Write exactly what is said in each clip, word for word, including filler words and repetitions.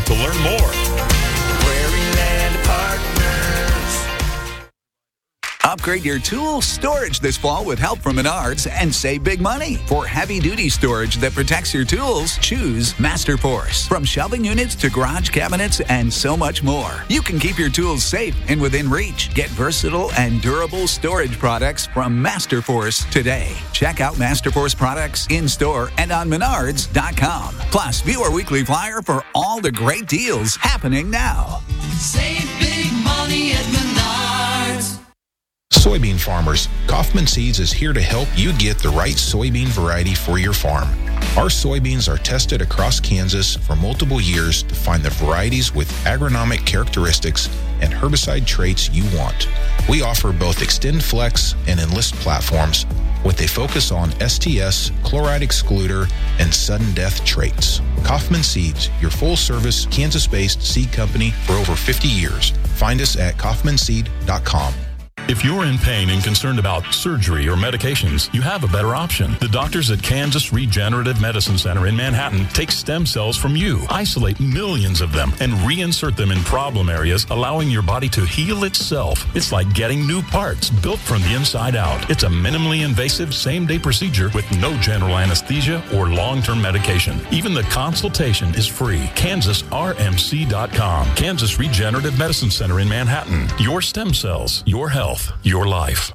to learn more. Prairie Land Partners. Upgrade your tool storage this fall with help from Menards and save big money. For heavy-duty storage that protects your tools, choose MasterForce. From shelving units to garage cabinets and so much more, you can keep your tools safe and within reach. Get versatile and durable storage products from MasterForce today. Check out MasterForce products in-store and on Menards dot com. Plus, view our weekly flyer for all the great deals happening now. Save big money at Menards. Soybean farmers, Kaufman Seeds is here to help you get the right soybean variety for your farm. Our soybeans are tested across Kansas for multiple years to find the varieties with agronomic characteristics and herbicide traits you want. We offer both Extend Flex and Enlist platforms with a focus on S T S, chloride excluder, and sudden death traits. Kaufman Seeds, your full-service Kansas-based seed company for over fifty years. Find us at Kaufman Seed dot com. If you're in pain and concerned about surgery or medications, you have a better option. The doctors at Kansas Regenerative Medicine Center in Manhattan take stem cells from you, isolate millions of them, and reinsert them in problem areas, allowing your body to heal itself. It's like getting new parts built from the inside out. It's a minimally invasive same-day procedure with no general anesthesia or long-term medication. Even the consultation is free. Kansas R M C dot com. Kansas Regenerative Medicine Center in Manhattan. Your stem cells, your health. Your life.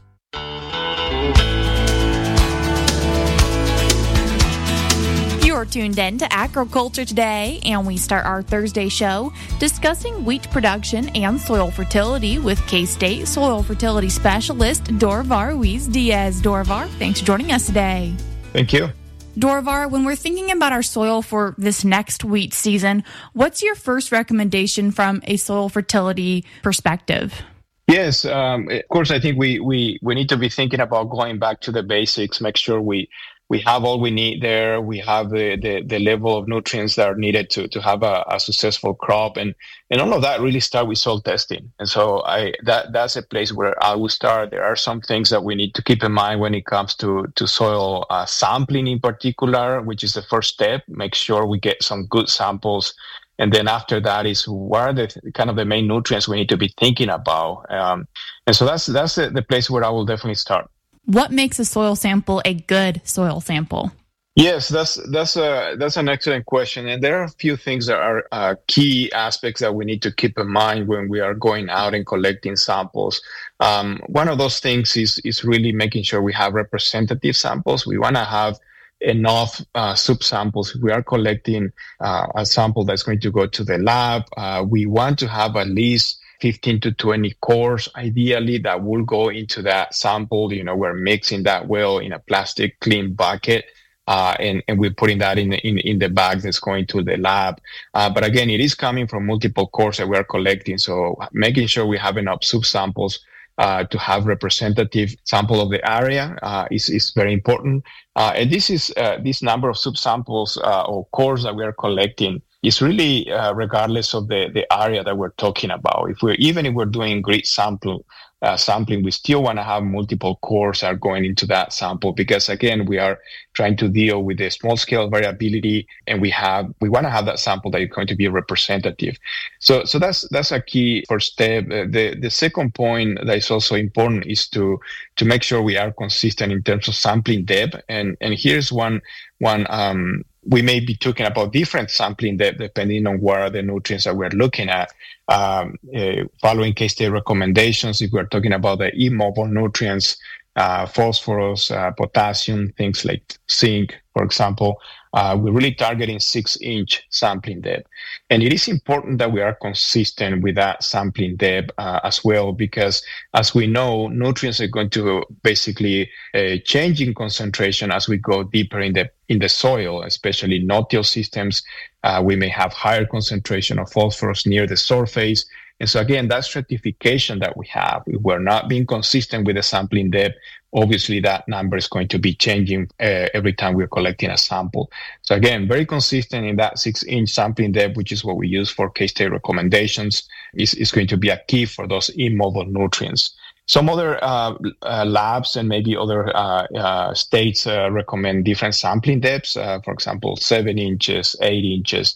You're tuned in to Agriculture Today, and we start our Thursday show discussing wheat production and soil fertility with K-State soil fertility specialist Dorvar Ruiz-Diaz. Dorvar, thanks for joining us today. Thank you. Dorvar, when we're thinking about our soil for this next wheat season, what's your first recommendation from a soil fertility perspective? Yes, um, of course, I think we, we, we need to be thinking about going back to the basics, make sure we, we have all we need there. We have the, the, the level of nutrients that are needed to, to have a, a successful crop. And, and all of that really start with soil testing. And so I that that's a place where I will start. There are some things that we need to keep in mind when it comes to, to soil uh, sampling in particular, which is the first step. Make sure we get some good samples. And then after that is what are the kind of the main nutrients we need to be thinking about. Um, and so that's that's the, the place where I will definitely start. What makes a soil sample a good soil sample? Yes, that's that's a that's an excellent question, and there are a few things that are uh, key aspects that we need to keep in mind when we are going out and collecting samples. Um, one of those things is is really making sure we have representative samples. We want to have enough uh, subsamples. If we are collecting uh, a sample that's going to go to the lab, uh, we want to have at least fifteen to twenty cores, ideally, that will go into that sample. You know, we're mixing that well in a plastic clean bucket. Uh, and, and we're putting that in the, in, in the bag that's going to the lab. Uh, but again, it is coming from multiple cores that we're collecting. So making sure we have enough subsamples uh, to have representative sample of the area uh, is, is very important. Uh, and this is uh, this number of subsamples uh, or cores that we are collecting is really uh, regardless of the, the area that we're talking about. If we're even if we're doing grid sample uh, sampling, we still want to have multiple cores that are going into that sample because again, we are trying to deal with the small scale variability, and we have we want to have that sample that is going to be representative. So so that's that's a key first step. Uh, the the second point that is also important is to to make sure we are consistent in terms of sampling depth. And and here's one one um we may be talking about different sampling depth depending on what are the nutrients that we're looking at. Um, uh, following K-State recommendations, if we're talking about the immobile nutrients, uh, phosphorus, uh, potassium, things like zinc, for example, uh, we're really targeting six-inch sampling depth. And it is important that we are consistent with that sampling depth uh, as well, because as we know, nutrients are going to basically uh, change in concentration as we go deeper in the in the soil, especially no-till systems. Uh, we may have higher concentration of phosphorus near the surface. And so again, that stratification that we have, if we're not being consistent with the sampling depth, obviously that number is going to be changing uh, every time we're collecting a sample. So again, very consistent in that six-inch sampling depth, which is what we use for K-State recommendations, is, is going to be a key for those immobile nutrients. Some other uh, uh, labs and maybe other uh, uh, states uh, recommend different sampling depths, uh, for example, seven inches, eight inches.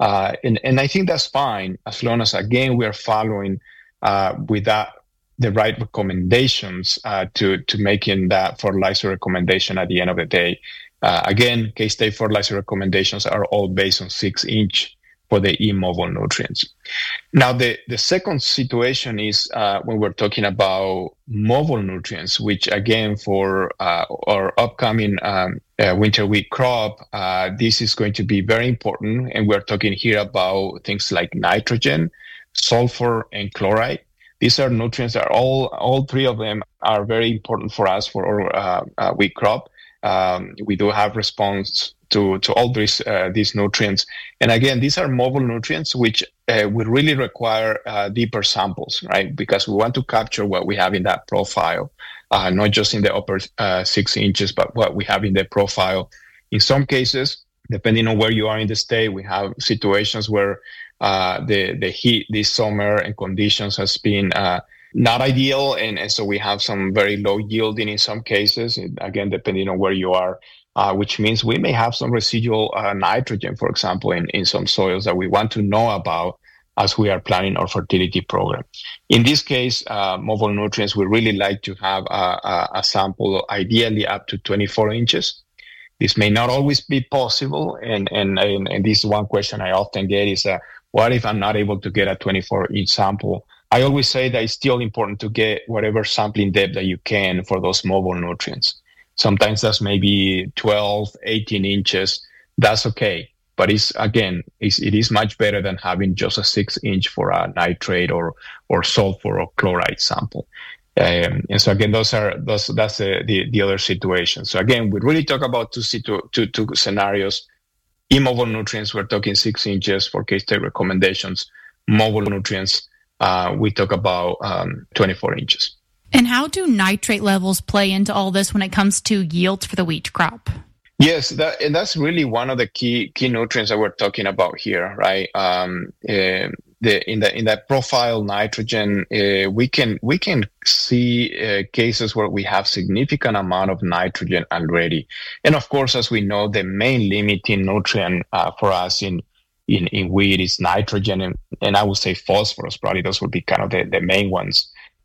Uh, and, and I think that's fine as long as, again, we are following uh, with that the right recommendations uh, to, to making that fertilizer recommendation at the end of the day. Uh, again, K-State fertilizer recommendations are all based on six inch for the immobile nutrients. Now, the, the second situation is uh, when we're talking about mobile nutrients, which again, for uh, our upcoming um, uh, winter wheat crop, uh, this is going to be very important. And we're talking here about things like nitrogen, sulfur, and chloride. These are nutrients that are all, all three of them are very important for us for our uh, uh, wheat crop. Um, we do have response to, to all these, uh, these nutrients. And again, these are mobile nutrients, which uh, will really require uh, deeper samples, right? Because we want to capture what we have in that profile, uh, not just in the upper uh, six inches, but what we have in the profile. In some cases, depending on where you are in the state, we have situations where uh, the, the heat this summer and conditions has been uh, not ideal. And, and so we have some very low yielding in some cases, again, depending on where you are. Uh, which means we may have some residual uh, nitrogen, for example, in, in some soils that we want to know about as we are planning our fertility program. In this case, uh, mobile nutrients, we really like to have a, a, a sample, ideally up to twenty-four inches. This may not always be possible, and, and, and, and this is one question I often get is, uh, what if I'm not able to get a twenty-four inch sample? I always say that it's still important to get whatever sampling depth that you can for those mobile nutrients. Sometimes that's maybe twelve, eighteen inches. That's okay. But it's, again, it's, it is much better than having just a six inch for a nitrate or, or sulfur or chloride sample. Um, and so again, those are, those, that's the, the, the other situation. So again, we really talk about two, situ, two, two scenarios. Immobile nutrients, we're talking six inches for K-State recommendations. Mobile nutrients, uh, we talk about um, twenty-four inches. And how do nitrate levels play into all this when it comes to yields for the wheat crop? Yes, that, and that's really one of the key key nutrients that we're talking about here, right? Um, uh, the in the in that profile nitrogen, uh, we can we can see uh, cases where we have significant amount of nitrogen already, and of course, as we know, the main limiting nutrient uh, for us in in in wheat is nitrogen, and, and I would say phosphorus. Probably those would be kind of the, the main ones.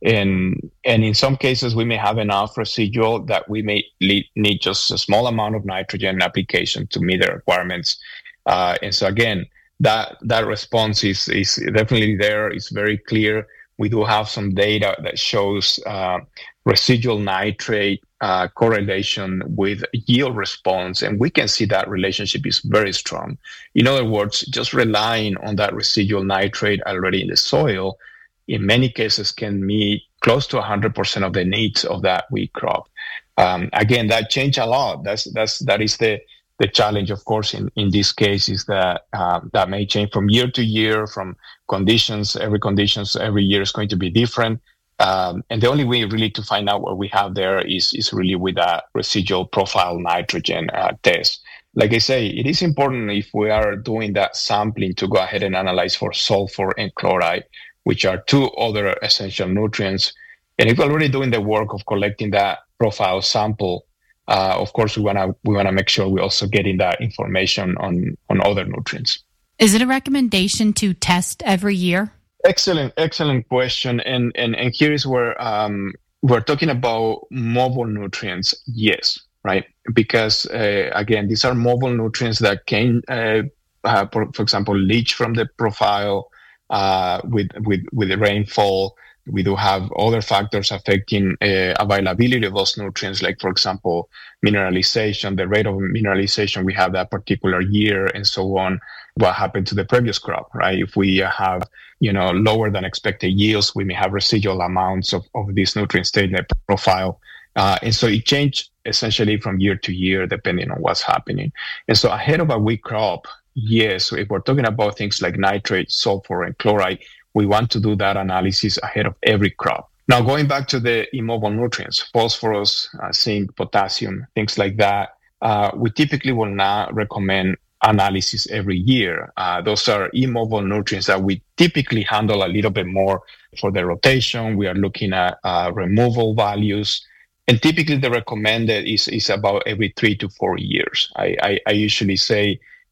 And and in some cases, we may have enough residual that we may need just a small amount of nitrogen application to meet the requirements. Uh, and so again, that that response is is definitely there. It's very clear. We do have some data that shows uh, residual nitrate uh, correlation with yield response, and we can see that relationship is very strong. In other words, just relying on that residual nitrate already in the soil, in many cases, can meet close to one hundred percent of the needs of that wheat crop. Um, again, that changed a lot. That's that's that is the the challenge, of course, in, in this case, is that um, that may change from year to year, from conditions. Every conditions every year is going to be different. Um, and the only way really to find out what we have there is is really with a residual profile nitrogen uh, test. Like I say, it is important if we are doing that sampling to go ahead and analyze for sulfur and chloride, which are two other essential nutrients. And if we're already doing the work of collecting that profile sample, uh, of course, we want to we want to make sure we're also getting that information on, on other nutrients. Is it a recommendation to test every year? Excellent, excellent question. And and, and here is where um, we're talking about mobile nutrients. Yes, right? Because, uh, again, these are mobile nutrients that can, uh, uh, for, for example, leach from the profile, Uh, with with with the rainfall. We do have other factors affecting uh, availability of those nutrients, like, for example, mineralization, the rate of mineralization we have that particular year, and so on. What happened to the previous crop, right? If we have, you know, lower than expected yields, we may have residual amounts of, of these nutrients stay in the profile. Uh, and so it changed essentially from year to year, depending on what's happening. And so ahead of a wheat crop, yes, if we're talking about things like nitrate, sulfur, and chloride, we want to do that analysis ahead of every crop. Now, going back to the immobile nutrients, phosphorus, uh, zinc, potassium, things like that, uh, we typically will not recommend analysis every year. Uh, those are immobile nutrients that we typically handle a little bit more for the rotation. We are looking at uh, removal values. And typically the recommended is, is about every three to four years. I, I, I usually say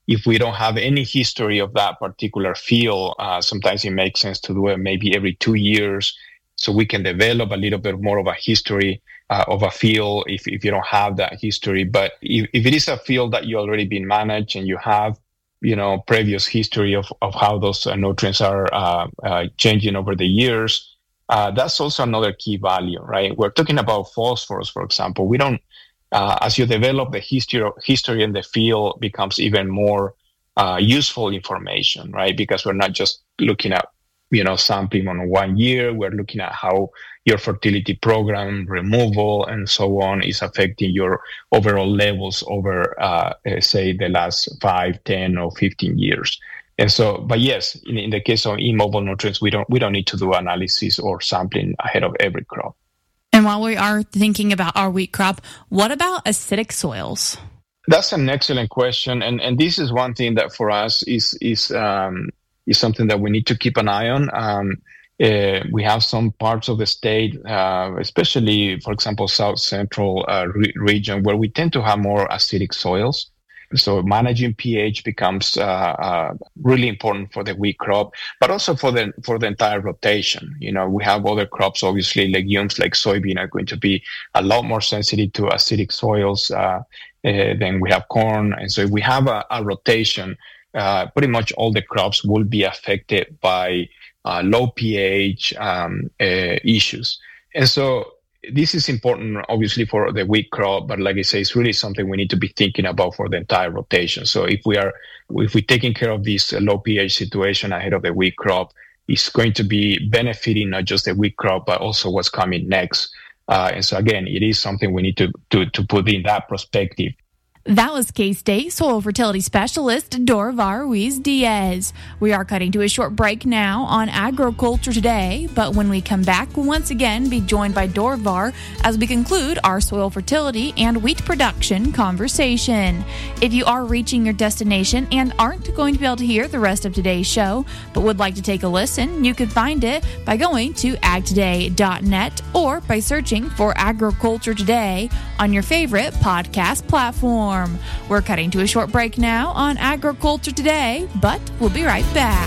if we don't have any history of that particular field, uh, sometimes it makes sense to do it maybe every two years so we can develop a little bit more of a history uh, of a field if, if you don't have that history. But if, if it is a field that you already been managed and you have, you know, previous history of, of how those uh, nutrients are uh, uh, changing over the years, uh, that's also another key value, right? We're talking about phosphorus, for example. We don't, uh, as you develop the history, history in the field becomes even more uh, useful information, right? Because we're not just looking at, you know, sampling on one year. We're looking at how your fertility program, removal, and so on is affecting your overall levels over, uh, say, the last five, ten, or fifteen years. And so, but yes, in, in the case of immobile nutrients, we don't we don't need to do analysis or sampling ahead of every crop. And while we are thinking about our wheat crop, what about acidic soils? That's an excellent question, and and this is one thing that for us is is um, is something that we need to keep an eye on. Um, uh, we have some parts of the state, uh, especially, for example, South Central uh, re- region, where we tend to have more acidic soils. So managing pH becomes uh, uh, really important for the wheat crop, but also for the for the entire rotation. You know, we have other crops, obviously, legumes like soybean are going to be a lot more sensitive to acidic soils uh, uh, than we have corn. And so if we have a, a rotation, uh, pretty much all the crops will be affected by uh, low pH um, uh, issues. And so this is important, obviously, for the wheat crop, but like I say, it's really something we need to be thinking about for the entire rotation. So if we are, if we're taking care of this low pH situation ahead of the wheat crop, it's going to be benefiting not just the wheat crop, but also what's coming next. Uh, and so again, it is something we need to, to, to put in that perspective. That was K-State Soil Fertility Specialist Dorvar Ruiz-Diaz. We are cutting to a short break now on Agriculture Today, but when we come back, we'll once again be joined by Dorvar as we conclude our soil fertility and wheat production conversation. If you are reaching your destination and aren't going to be able to hear the rest of today's show, but would like to take a listen, you can find it by going to ag today dot net or by searching for Agriculture Today on your favorite podcast platform. We're cutting to a short break now on Agriculture Today, but we'll be right back.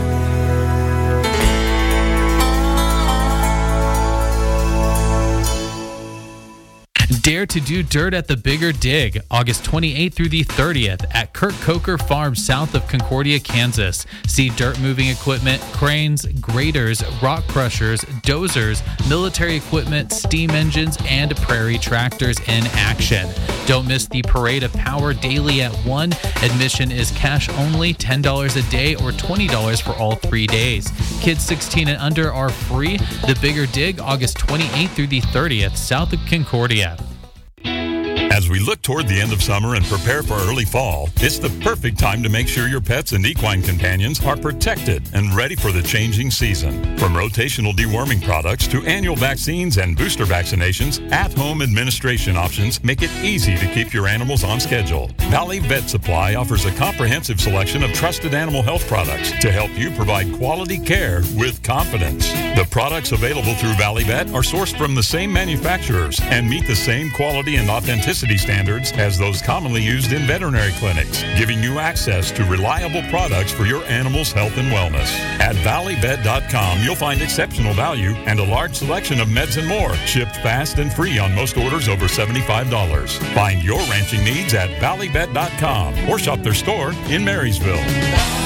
Dare to do dirt at the Bigger Dig, August twenty-eighth through the thirtieth at Kurt Coker Farm south of Concordia, Kansas. See dirt moving equipment, cranes, graders, rock crushers, dozers, military equipment, steam engines, and prairie tractors in action. Don't miss the Parade of Power daily at one. Admission is cash only, ten dollars a day or twenty dollars for all three days. Kids sixteen and under are free. The Bigger Dig, August twenty-eighth through the thirtieth, south of Concordia. As we look toward the end of summer and prepare for early fall, it's the perfect time to make sure your pets and equine companions are protected and ready for the changing season. From rotational deworming products to annual vaccines and booster vaccinations, at-home administration options make it easy to keep your animals on schedule. Valley Vet Supply offers a comprehensive selection of trusted animal health products to help you provide quality care with confidence. The products available through Valley Vet are sourced from the same manufacturers and meet the same quality and authenticity standards as those commonly used in veterinary clinics, giving you access to reliable products for your animal's health and wellness. At valley vet dot com, you'll find exceptional value and a large selection of meds and more, shipped fast and free on most orders over seventy-five dollars. Find your ranching needs at valley vet dot com or shop their store in Marysville.